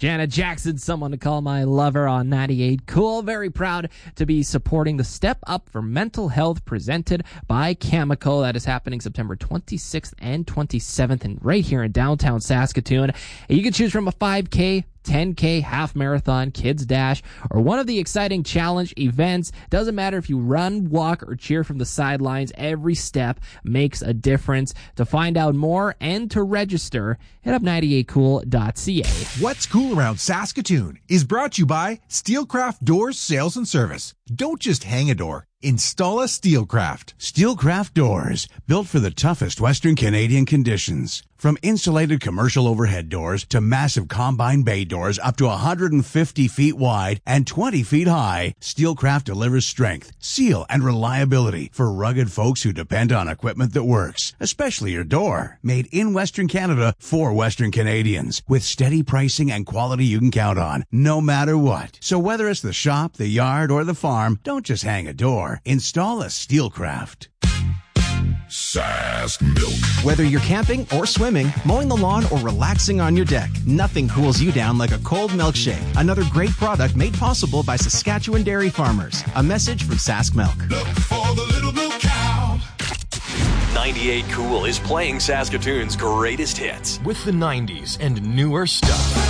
Janet Jackson, Someone to Call My Lover on 98 Cool. Very proud to be supporting the Step Up for Mental Health presented by Chemical. That is happening September 26th and 27th and right here in downtown Saskatoon. And you can choose from a 5K, 10K, half marathon, kids dash, or one of the exciting challenge events. Doesn't matter if you run, walk, or cheer from the sidelines, every step makes a difference. To find out more and to register, hit up 98cool.ca. What's Cool Around Saskatoon is brought to you by Steelcraft Doors Sales and Service. Don't just hang a door. Install a Steelcraft. Steelcraft Doors, built for the toughest Western Canadian conditions. From insulated commercial overhead doors to massive combine bay doors up to 150 feet wide and 20 feet high, Steelcraft delivers strength, seal, and reliability for rugged folks who depend on equipment that works, especially your door. Made in Western Canada for Western Canadians, with steady pricing and quality you can count on, no matter what. So whether it's the shop, the yard, or the farm, don't just hang a door. Install a Steelcraft. Sask Milk. Whether you're camping or swimming, mowing the lawn, or relaxing on your deck, nothing cools you down like a cold milkshake. Another great product made possible by Saskatchewan dairy farmers. A message from Sask Milk. Look for the little milk cow. 98 Cool is playing Saskatoon's greatest hits with the 90s and newer stuff.